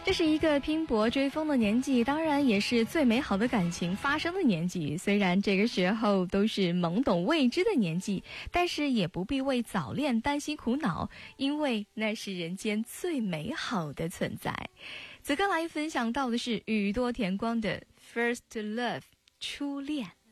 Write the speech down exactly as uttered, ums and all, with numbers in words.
这是一个拼搏追风的年纪，当然也是最美好的感情发生的年纪。虽然这个时候都是懵懂未知的年纪，但是也不必为早恋担心苦恼，因为那是人间最美好的存在。此刻来分享到的是宇多田光的 First Love 初恋。